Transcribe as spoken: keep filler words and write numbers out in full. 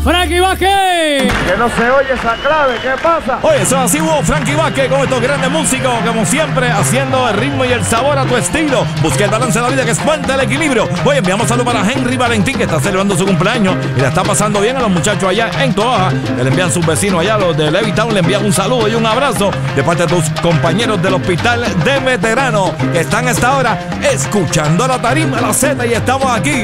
Frankie Vázquez. Que no se oye esa clave, ¿qué pasa? Oye, eso así hubo Frankie Vázquez con estos grandes músicos, como siempre, haciendo el ritmo y el sabor a tu estilo. Busca el balance de la vida que cuenta el equilibrio. Oye, enviamos saludos para Henry Valentín, que está celebrando su cumpleaños y la está pasando bien a los muchachos allá en Toaja, que le envían sus vecinos allá, los de Levittown, le envían un saludo y un abrazo de parte de tus compañeros del Hospital de Veteranos, que están a esta hora escuchando la tarima, la Z, y estamos aquí